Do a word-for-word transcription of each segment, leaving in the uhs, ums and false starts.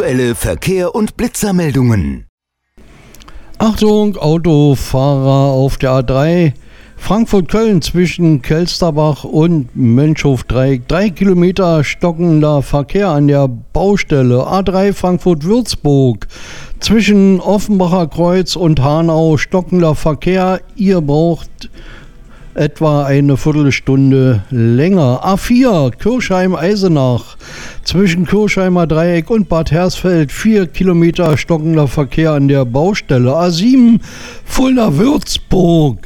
Aktuelle Verkehr und Blitzermeldungen. Achtung, Autofahrer auf der A drei. Frankfurt-Köln zwischen Kelsterbach und Mönchhof-Dreieck. Drei Kilometer stockender Verkehr an der Baustelle. A drei Frankfurt-Würzburg. Zwischen Offenbacher Kreuz und Hanau stockender Verkehr. Ihr braucht etwa eine Viertelstunde länger. A vier Kirchheim-Eisenach. Zwischen Kirchheimer Dreieck und Bad Hersfeld. Vier Kilometer stockender Verkehr an der Baustelle. A sieben Fulda-Würzburg.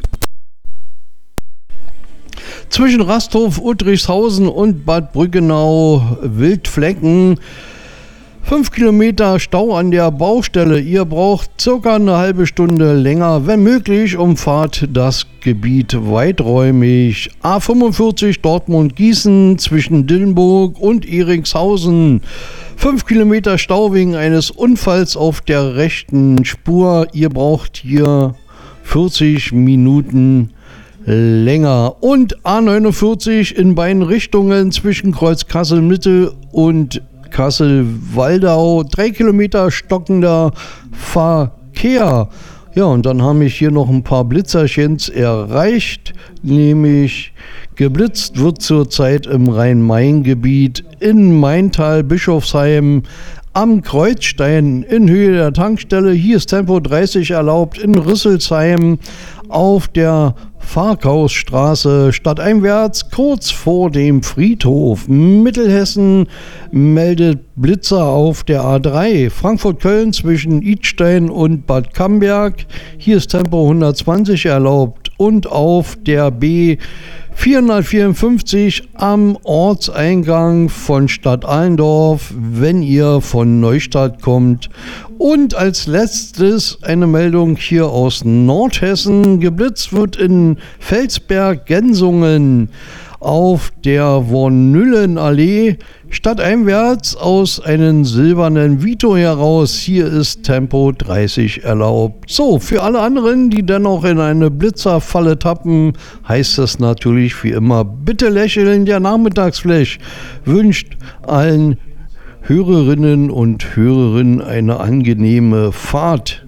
Zwischen Rasthof, Uttrichshausen und Bad Brückenau Wildflecken. Fünf Kilometer Stau an der Baustelle. Ihr braucht circa eine halbe Stunde länger. Wenn möglich, umfahrt das Gebiet weiträumig. A fünfundvierzig Dortmund-Gießen zwischen Dillenburg und Erikshausen. Fünf Kilometer Stau wegen eines Unfalls auf der rechten Spur. Ihr braucht hier vierzig Minuten länger. Und A neunundvierzig in beiden Richtungen zwischen Kreuz Kassel-Mitte und Kassel-Waldau. Drei Kilometer stockender Verkehr. Ja, und dann haben mich hier noch ein paar Blitzerchens erreicht, nämlich geblitzt wird zurzeit im Rhein-Main-Gebiet in Maintal, Bischofsheim, am Kreuzstein in Höhe der Tankstelle. Hier ist Tempo dreißig erlaubt. In Rüsselsheim auf der Farkausstraße stadteinwärts kurz vor dem Friedhof. Mittelhessen meldet Blitzer auf der A drei. Frankfurt-Köln zwischen Idstein und Bad Camberg. Hier ist Tempo hundertzwanzig erlaubt. Und auf der B vierhundertvierundfünfzig am Ortseingang von Stadt Allendorf, wenn ihr von Neustadt kommt. Und als letztes eine Meldung hier aus Nordhessen. Geblitzt wird in Felsberg-Gensungen auf der Wornüllenallee stadteinwärts aus einem silbernen Vito heraus. Hier ist Tempo dreißig erlaubt. So, für alle anderen, die dennoch in eine Blitzerfalle tappen, heißt es natürlich wie immer, bitte lächeln. Der Nachmittagsflash wünscht allen Hörerinnen und Hörerinnen eine angenehme Fahrt.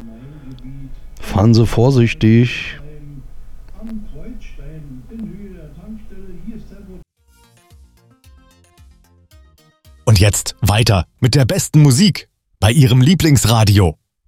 Fahren Sie vorsichtig. Und jetzt weiter mit der besten Musik bei Ihrem Lieblingsradio.